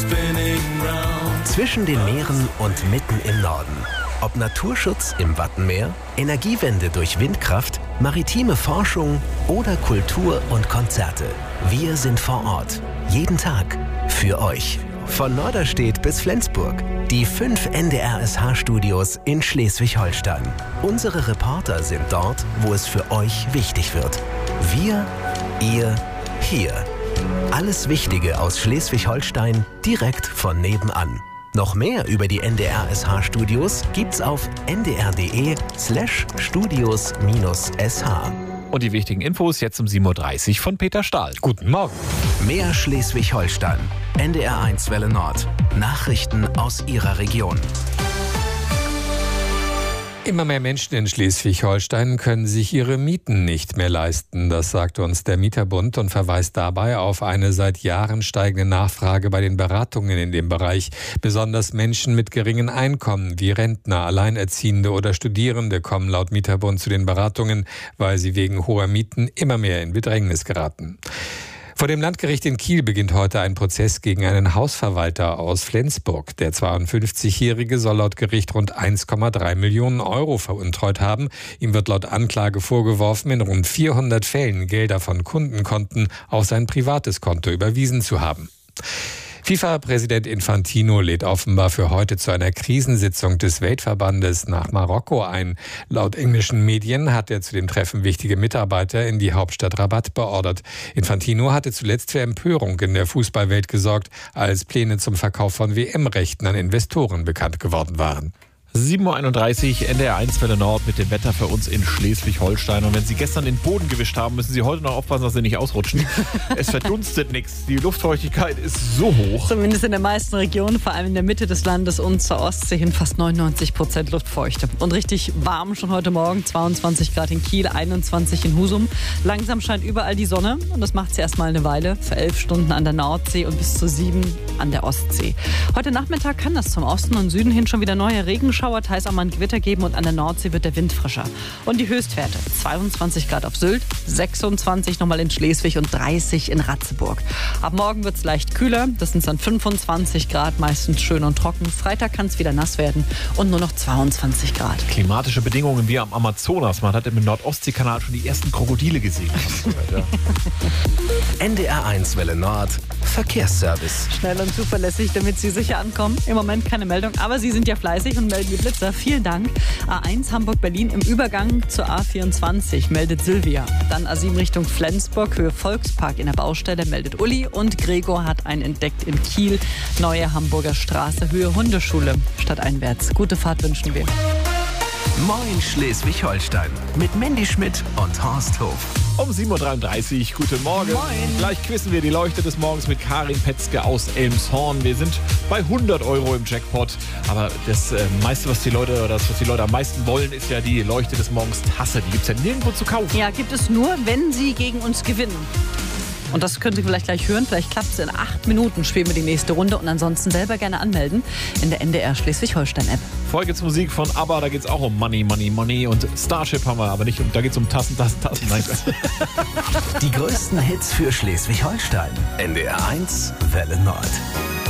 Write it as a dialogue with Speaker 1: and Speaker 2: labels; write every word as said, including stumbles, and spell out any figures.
Speaker 1: Zwischen den Meeren und mitten im Norden. Ob Naturschutz im Wattenmeer, Energiewende durch Windkraft, maritime Forschung oder Kultur und Konzerte. Wir sind vor Ort. Jeden Tag. Für euch. Von Norderstedt bis Flensburg. Die fünf N D R S H-Studios in Schleswig-Holstein. Unsere Reporter sind dort, wo es für euch wichtig wird. Wir, ihr, hier. Alles Wichtige aus Schleswig-Holstein direkt von nebenan. Noch mehr über die N D R S H-Studios gibt's auf ndr.de slash studios minus sh.
Speaker 2: Und die wichtigen Infos jetzt um sieben Uhr dreißig von Peter Stahl. Guten Morgen.
Speaker 1: Mehr Schleswig-Holstein. N D R eins Welle Nord. Nachrichten aus Ihrer Region.
Speaker 3: Immer mehr Menschen in Schleswig-Holstein können sich ihre Mieten nicht mehr leisten. Das sagt uns der Mieterbund und verweist dabei auf eine seit Jahren steigende Nachfrage bei den Beratungen in dem Bereich. Besonders Menschen mit geringen Einkommen wie Rentner, Alleinerziehende oder Studierende kommen laut Mieterbund zu den Beratungen, weil sie wegen hoher Mieten immer mehr in Bedrängnis geraten. Vor dem Landgericht in Kiel beginnt heute ein Prozess gegen einen Hausverwalter aus Flensburg. Der zweiundfünfzigjährige soll laut Gericht rund eins Komma drei Millionen Euro veruntreut haben. Ihm wird laut Anklage vorgeworfen, in rund vierhundert Fällen Gelder von Kundenkonten auf sein privates Konto überwiesen zu haben. FIFA-Präsident Infantino lädt offenbar für heute zu einer Krisensitzung des Weltverbandes nach Marokko ein. Laut englischen Medien hat er zu dem Treffen wichtige Mitarbeiter in die Hauptstadt Rabat beordert. Infantino hatte zuletzt für Empörung in der Fußballwelt gesorgt, als Pläne zum Verkauf von W M-Rechten an Investoren bekannt geworden waren.
Speaker 2: sieben Uhr einunddreißig, N D R eins Welle Nord mit dem Wetter für uns in Schleswig-Holstein. Und wenn Sie gestern den Boden gewischt haben, müssen Sie heute noch aufpassen, dass Sie nicht ausrutschen. Es verdunstet nichts. Die Luftfeuchtigkeit ist so hoch.
Speaker 4: Zumindest in den meisten Regionen, vor allem in der Mitte des Landes und zur Ostsee hin fast neunundneunzig Prozent Luftfeuchte. Und richtig warm schon heute Morgen, zweiundzwanzig Grad in Kiel, einundzwanzig in Husum. Langsam scheint überall die Sonne und das macht sie erstmal eine Weile. Für elf Stunden an der Nordsee und bis zu sieben an der Ostsee. Heute Nachmittag kann das zum Osten und Süden hin schon wieder neue Regenschauer, teils auch mal ein Gewitter geben und an der Nordsee wird der Wind frischer. Und die Höchstwerte: zweiundzwanzig Grad auf Sylt, sechsundzwanzig nochmal in Schleswig und dreißig in Ratzeburg. Ab morgen wird es leicht kühler, das sind dann fünfundzwanzig Grad, meistens schön und trocken. Freitag kann es wieder nass werden und nur noch zweiundzwanzig Grad.
Speaker 2: Klimatische Bedingungen wie am Amazonas. Man hat im Nordostseekanal schon die ersten Krokodile gesehen. Ja.
Speaker 1: N D R eins Welle Nord. Verkehrsservice.
Speaker 4: Schnell und zuverlässig, damit Sie sicher ankommen. Im Moment keine Meldung, aber Sie sind ja fleißig und melden die Blitzer. Vielen Dank. A eins Hamburg-Berlin im Übergang zur A vierundzwanzig meldet Silvia. Dann A sieben Richtung Flensburg, Höhe Volkspark in der Baustelle meldet Uli. Und Gregor hat einen entdeckt in Kiel. Neue Hamburger Straße, Höhe Hundeschule. Stadteinwärts. Gute Fahrt wünschen wir.
Speaker 1: Moin Schleswig-Holstein mit Mandy Schmidt und Horst Hof.
Speaker 2: Um sieben Uhr dreiunddreißig, guten Morgen.
Speaker 4: Moin.
Speaker 2: Gleich quissen wir die Leuchte des Morgens mit Karin Petzke aus Elmshorn. Wir sind bei hundert Euro im Jackpot. Aber das äh, meiste, was die Leute, oder das, was die Leute am meisten wollen, ist ja die Leuchte des Morgens Tasse. Die gibt es ja nirgendwo zu kaufen.
Speaker 4: Ja, gibt es nur, wenn Sie gegen uns gewinnen. Und das können Sie vielleicht gleich hören. Vielleicht klappt es in acht Minuten, spielen wir die nächste Runde. Und ansonsten selber gerne anmelden in der N D R Schleswig-Holstein-App.
Speaker 2: Vorher geht's Musik von ABBA, da geht's auch um Money, Money, Money. Und Starship haben wir, aber nicht um, da geht's um Tassen, Tassen, Tassen. Nein.
Speaker 1: Die größten Hits für Schleswig-Holstein. N D R eins Welle Nord.